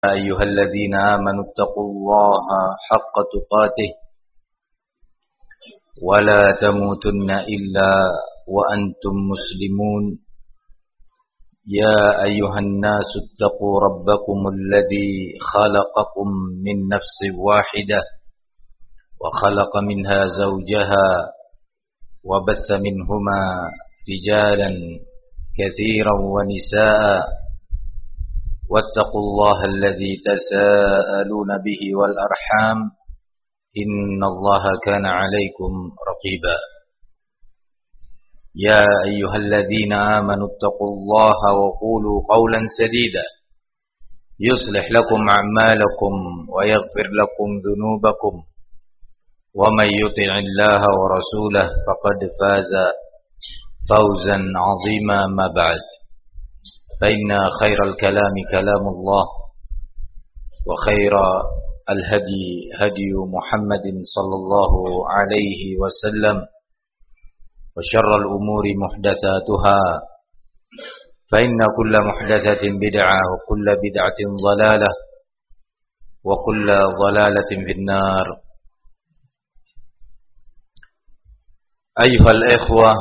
أيها الذين آمنوا اتقوا الله حق تقاته ولا تموتن إلا وأنتم مسلمون يا أيها الناس اتقوا ربكم الذي خلقكم من نفس واحدة وخلق منها زوجها وبث منهما رجالا كثيرا ونساء واتقوا الله الذي تساءلون به والأرحام إن الله كان عليكم رقيبا يا أيها الذين آمنوا اتقوا الله وقولوا قولا سديدا يصلح لكم أعمالكم ويغفر لكم ذنوبكم ومن يطع الله ورسوله فقد فاز فوزا عظيما ما بعد فإن خير الكلام كلام الله وخير الهدي هدي محمد صلى الله عليه وسلم وشر الأمور محدثاتها فإن كل محدثة بدعة وكل بدعة ضلالة وكل ضلالة في النار. أيها الإخوة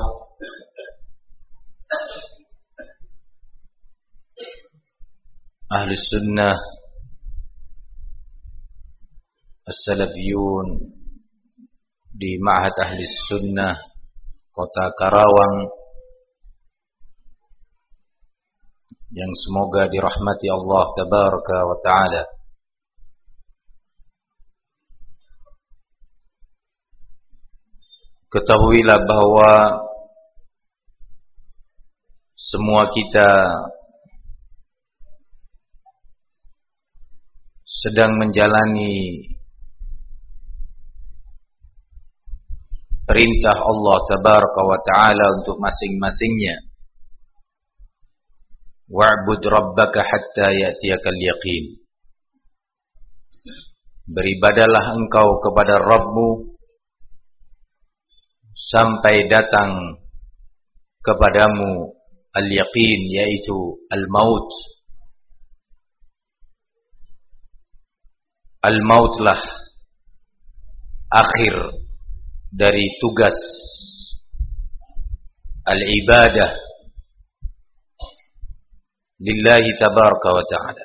Ahli Sunnah As-Salafiyun di Ma'had Ahli Sunnah Kota Karawang yang semoga dirahmati Allah Tabaraka wa Ta'ala. Ketahuilah bahwa semua kita sedang menjalani perintah Allah Tabaraka wa Ta'ala untuk masing-masingnya. Wa'bud rabbaka hatta ya'tiyakal yaqin. Beribadalah engkau kepada Rabbmu sampai datang kepadamu al-yaqin, yaitu al-maut. Al-mautlah akhir dari tugas al-ibadah lillahi tabaraka wa ta'ala.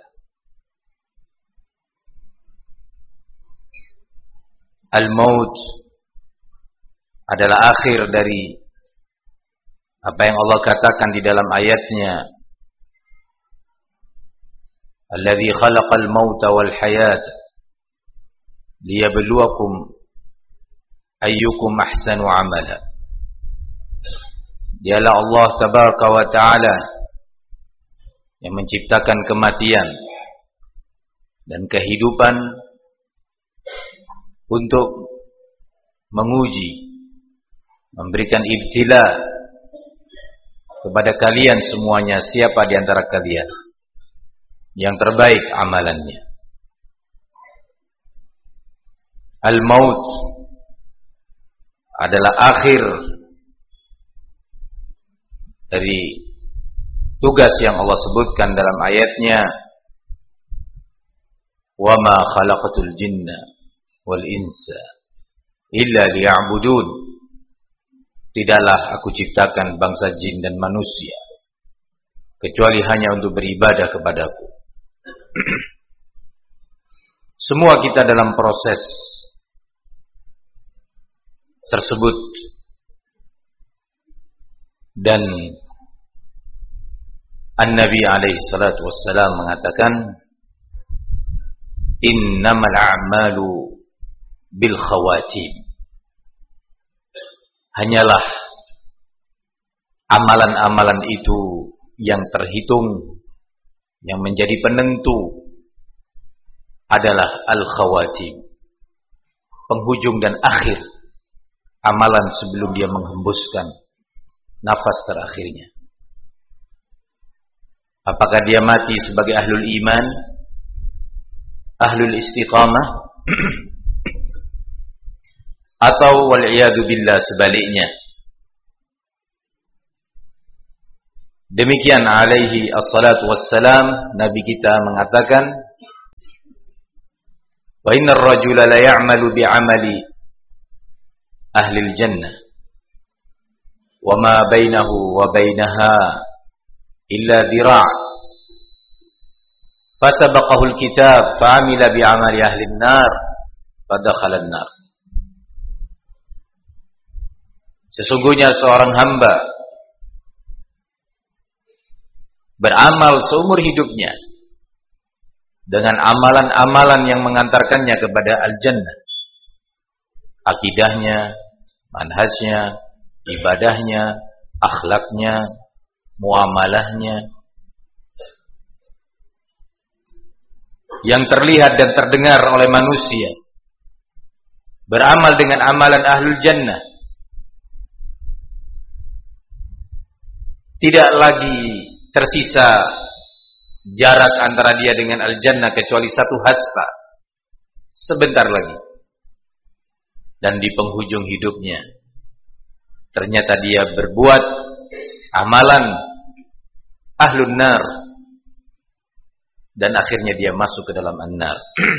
Al-maut adalah akhir dari apa yang Allah katakan di dalam ayatnya, alladzi khalaqal mauta wal hayata liyabluwakum ayyukum ahsanu amala. Dialah Allah Tabaraka wa Ta'ala yang menciptakan kematian dan kehidupan untuk menguji, memberikan ibtila kepada kalian semuanya, siapa di antara kalian yang terbaik amalannya. Al-maut adalah akhir dari tugas yang Allah sebutkan dalam ayatnya, wa ma khalaqatul jinna wal insa illa liya'budun. Tidaklah aku ciptakan bangsa jin dan manusia kecuali hanya untuk beribadah kepadaku. Semua kita dalam proses tersebut, dan An-Nabi alaihi salatu wassalam mengatakan, innamal a'malu bil khawatim. Hanyalah amalan-amalan itu yang terhitung, yang menjadi penentu adalah al-khawatim, penghujung dan akhir amalan sebelum dia menghembuskan nafas terakhirnya. Apakah dia mati sebagai ahlul iman, ahlul istiqamah, atau wal'iyadu billah sebaliknya. Demikian alaihi assalatu wassalam, Nabi kita mengatakan, Wa innar rajula la ya'malu bi'amali ahli al-jannah wa ma bainahu wa bainaha illa dhira'. Fasabaqahu al-kitab fa'amila bi'amali ahli an-nar fadakhala an-nar. Sesungguhnya seorang hamba beramal seumur hidupnya dengan amalan-amalan yang mengantarkannya kepada al-jannah. Akidahnya, manhajnya, ibadahnya, akhlaknya, muamalahnya, yang terlihat dan terdengar oleh manusia, beramal dengan amalan ahlul jannah. Tidak lagi tersisa jarak antara dia dengan al-jannah kecuali satu hasta, sebentar lagi. Dan di penghujung hidupnya ternyata dia berbuat amalan ahlun nar, dan akhirnya dia masuk ke dalam an-nar.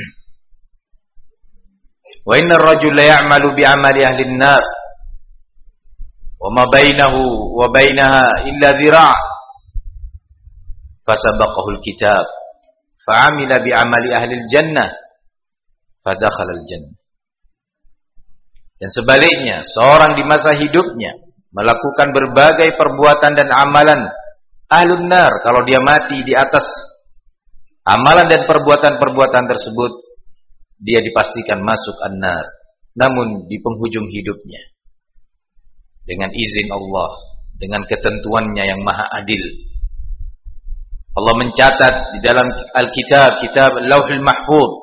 Wa innar rajula ya'malu bi'amali ahli an-nar wa ma bainahu wa bainaha illa dhira'. Fasabaqahu al-kitab fa'amila bi'amali ahli al-jannah fadakhala al-jannah. Dan sebaliknya, seorang di masa hidupnya melakukan berbagai perbuatan dan amalan ahlun nar, kalau dia mati di atas amalan dan perbuatan-perbuatan tersebut, dia dipastikan masuk an-nar. Namun di penghujung hidupnya, dengan izin Allah, dengan ketentuannya yang maha adil, Allah mencatat di dalam Alkitab, kitab Lauhul Mahfuz,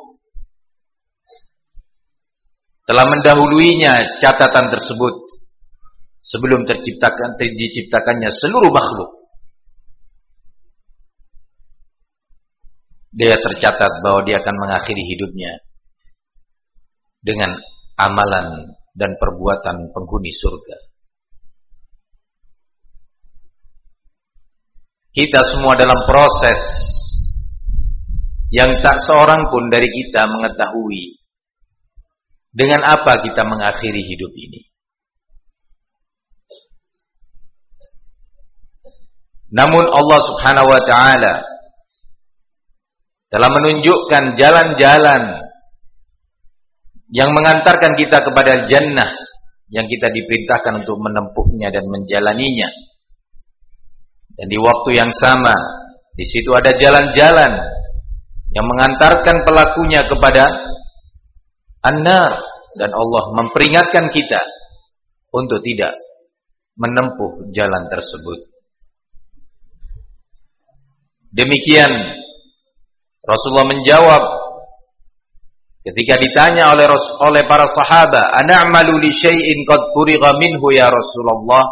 telah mendahuluinya catatan tersebut sebelum diciptakannya seluruh makhluk. Dia tercatat bahwa dia akan mengakhiri hidupnya dengan amalan dan perbuatan penghuni surga. Kita semua dalam proses yang tak seorang pun dari kita mengetahui dengan apa kita mengakhiri hidup ini. Namun Allah Subhanahu wa ta'ala telah menunjukkan jalan-jalan yang mengantarkan kita kepada jannah, yang kita diperintahkan untuk menempuhnya dan menjalaninya. Dan di waktu yang sama, di situ ada jalan-jalan yang mengantarkan pelakunya kepada an-nar, dan Allah memperingatkan kita untuk tidak menempuh jalan tersebut. Demikian Rasulullah menjawab ketika ditanya oleh para sahabat, "Ana'malu li syai'in qad furigha minhu ya Rasulullah?"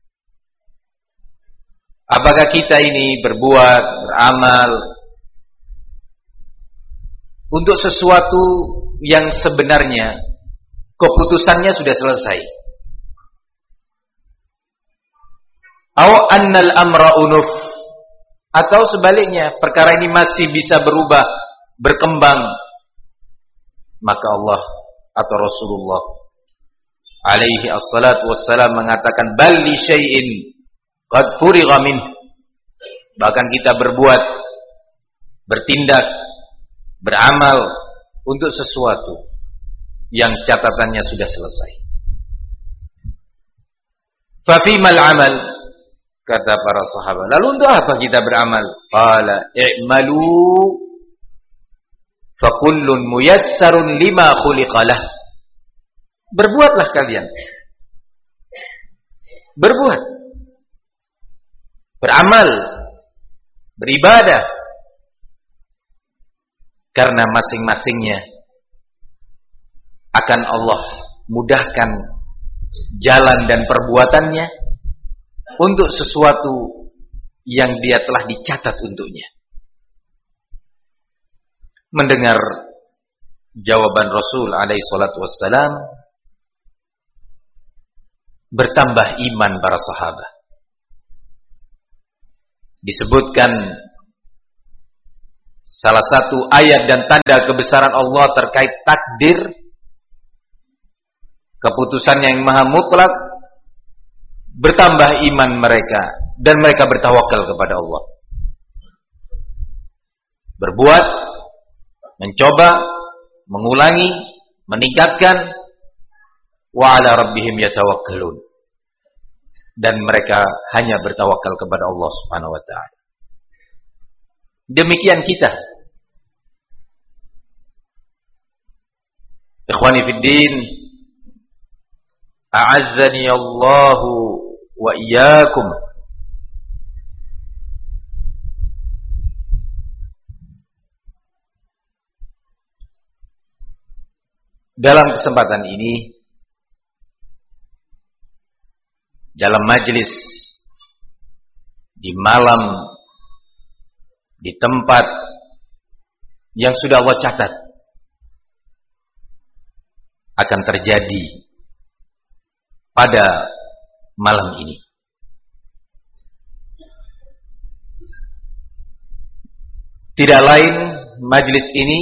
Apakah kita ini berbuat, beramal untuk sesuatu yang sebenarnya keputusannya sudah selesai? Aw annal amra unuf, atau sebaliknya perkara ini masih bisa berubah, berkembang? Maka Allah atau Rasulullah alaihi assalatu wassalam mengatakan, bal li syai'in qad furigha min. Bahkan kita berbuat, bertindak, beramal untuk sesuatu yang catatannya sudah selesai. Fa fimal amal, kata para sahabat, lalu untuk apa kita beramal? Qala i'malu fa kullun muyassarun lima khuliqalah. Berbuatlah kalian. Berbuat, beramal, beribadah, karena masing-masingnya akan Allah mudahkan jalan dan perbuatannya untuk sesuatu yang dia telah dicatat untuknya. Mendengar jawaban Rasul alaihi salatu wassalam, bertambah iman para sahabat. Disebutkan salah satu ayat dan tanda kebesaran Allah terkait takdir, keputusannya yang maha mutlak, bertambah iman mereka dan mereka bertawakal kepada Allah. Berbuat, mencoba, mengulangi, meningkatkan, wa ala rabbihim yatawakkalun. Dan mereka hanya bertawakal kepada Allah Subhanahu wa taala. Demikian kita. Ikhwani fid din, a'azzani Allahu wa iyyakum. Dalam kesempatan ini, dalam majelis, di malam, di tempat yang sudah Allah catat akan terjadi pada malam ini. Tidak lain, majelis ini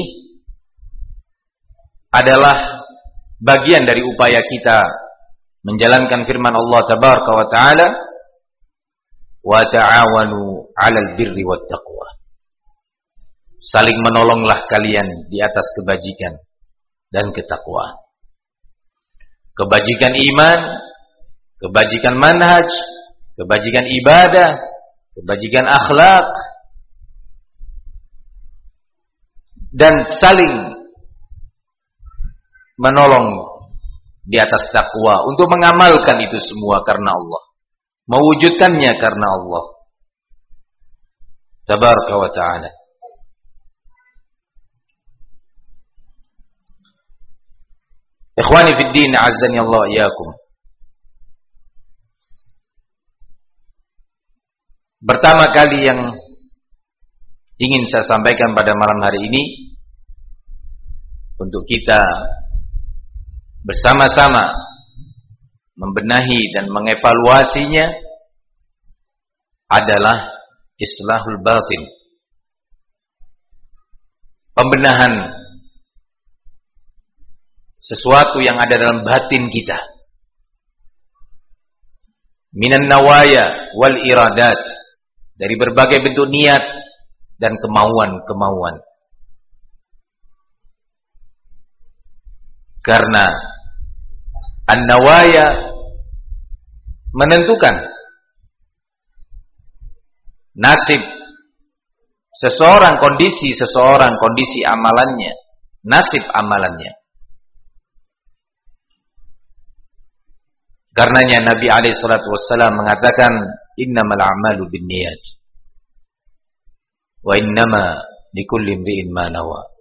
adalah bagian dari upaya kita menjalankan firman Allah tabaraka wa ta'ala, wa ta'awanu 'alal birri wat taqwa. Saling menolonglah kalian di atas kebajikan dan ketakwaan. Kebajikan iman, kebajikan manhaj, kebajikan ibadah, kebajikan akhlak, dan saling menolong di atas takwa untuk mengamalkan itu semua karena Allah, mewujudkannya karena Allah tabaraka wa ta'ala. Ikhwani fid din, a'azzani Allah iyyakum. Pertama kali yang ingin saya sampaikan pada malam hari ini, untuk kita bersama-sama membenahi dan mengevaluasinya, adalah islahul batin, pembenahan sesuatu yang ada dalam batin kita, minan nawaya wal iradat, dari berbagai bentuk niat dan kemauan-kemauan. Karena an-nawaya menentukan nasib seseorang, kondisi amalannya, nasib amalannya. Karenanya Nabi SAW mengatakan, innamal a'malu binniyat wa innama likulli imri'in ma nawa.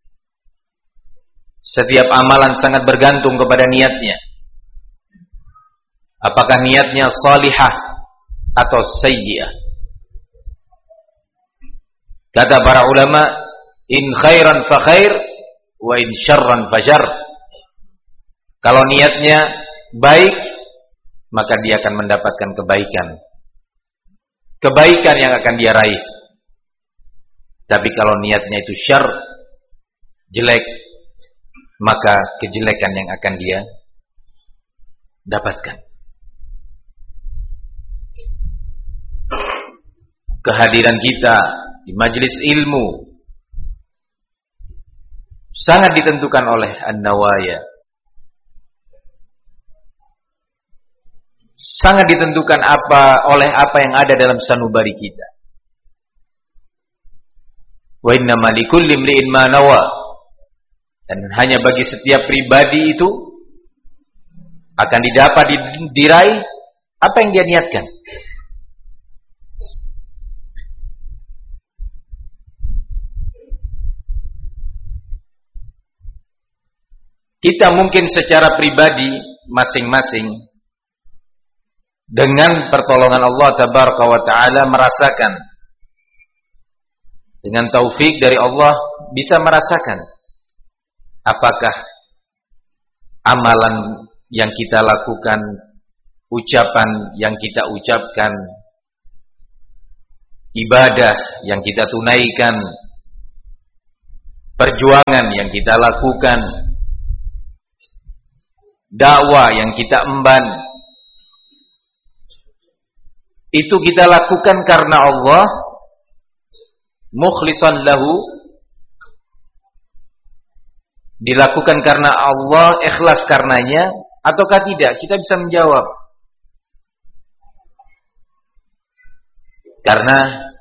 Setiap amalan sangat bergantung kepada niatnya. Apakah niatnya salihah atau sayyi'ah? Kata para ulama, in khairan fa khair wa in syarran fa syarr. Kalau niatnya baik, maka dia akan mendapatkan kebaikan yang akan dia raih. Tapi kalau niatnya itu syarr, jelek, maka kejelekan yang akan dia dapatkan. Kehadiran kita di majelis ilmu sangat ditentukan oleh an-nawaya, sangat ditentukan oleh apa yang ada dalam sanubari kita. Wa innama likulli imri'in ma nawa. Dan hanya bagi setiap pribadi itu akan didapat diraih apa yang dia niatkan. Kita mungkin secara pribadi masing-masing dengan pertolongan Allah tabaraka wa ta'ala merasakan, dengan taufik dari Allah bisa merasakan apakah amalan yang kita lakukan, ucapan yang kita ucapkan, ibadah yang kita tunaikan perjuangan yang kita lakukan, dakwah yang kita emban, itu kita lakukan karena Allah, mukhlishan lahu, dilakukan karena Allah, ikhlas karenanya, ataukah tidak? Kita bisa menjawab. Karena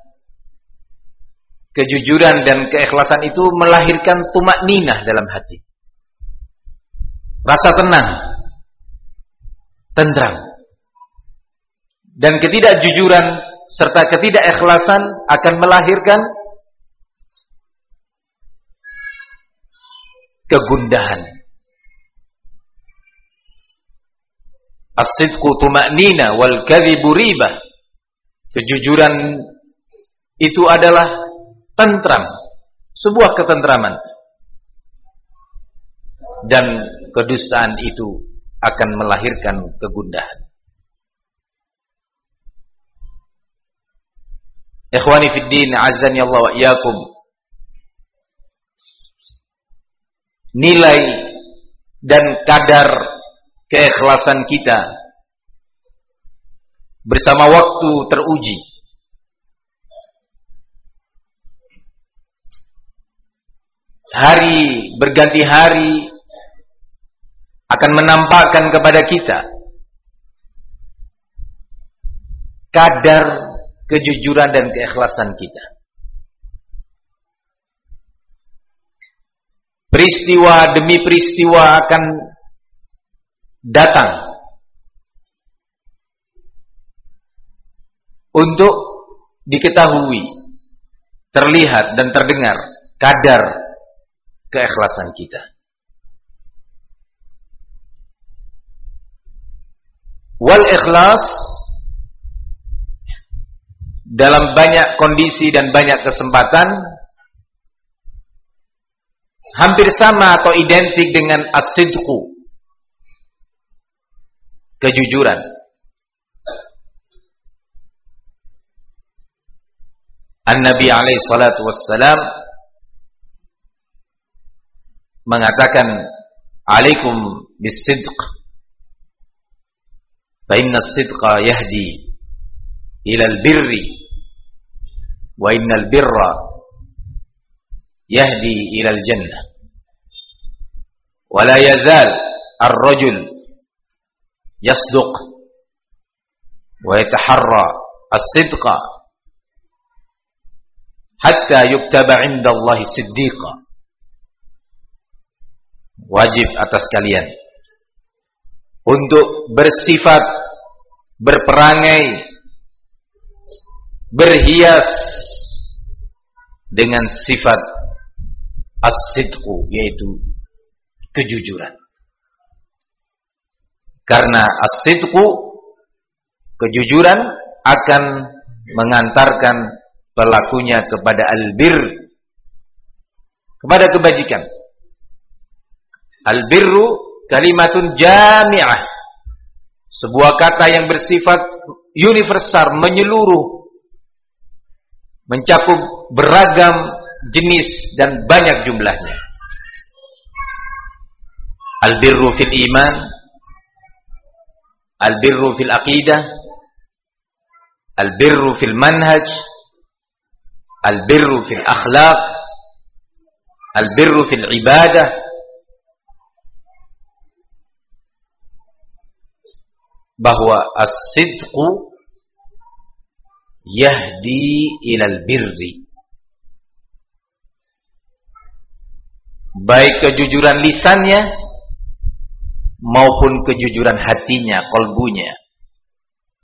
kejujuran dan keikhlasan itu melahirkan tumakninah dalam hati. Rasa tenang, tentram. Dan ketidakjujuran serta ketidakikhlasan akan melahirkan kegundahan. As-sidqu tumakninah wal kadhibu ribah. Kejujuran itu adalah tentram, sebuah ketentraman. Dan kedustaan itu akan melahirkan kegundahan. Ikhwani fid din, azani Allah wa iyyakum. Nilai dan kadar keikhlasan kita bersama waktu teruji. Hari berganti hari akan menampakkan kepada kita kadar kejujuran dan keikhlasan kita. Peristiwa demi peristiwa akan datang untuk diketahui, terlihat dan terdengar kadar keikhlasan kita. Wal ikhlas dalam banyak kondisi dan banyak kesempatan hampir sama atau identik dengan as-sidqu, kejujuran. An-Nabi alaihi salatu wassalam mengatakan, alaikum bis-sidq fa inna as-sidqa yahdi ila al-birri wa inna al-birra yahdi ila al-jannah wa la yazal ar-rajul yasduq wa yataharra as-sidqa hatta yuktaba 'inda Allah siddiqa. Wajib atas kalian untuk bersifat, berperangai, berhias dengan sifat as-sidqu, yaitu kejujuran. Karena as-sidqu, kejujuran, akan mengantarkan pelakunya kepada al-bir, kepada kebajikan. Al-birru kalimatun jami'ah, sebuah kata yang bersifat universal, menyeluruh, mencakup beragam jenis dan banyak jumlahnya. Al-birru fil iman, al-birru fil aqidah, al-birru fil manhaj, al-birru fil akhlaq, al-birru fil ibadah. Bahwa as-sidqu yahdi ilal birri, baik kejujuran lisannya maupun kejujuran hatinya, kolbunya,